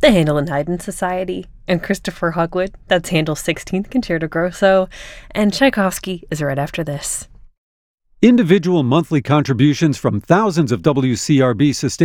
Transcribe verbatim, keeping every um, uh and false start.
the Handel and Haydn Society, and Christopher Hogwood, that's Handel's sixteenth Concerto Grosso, and Tchaikovsky is right after this. Individual monthly contributions from thousands of W C R B sustained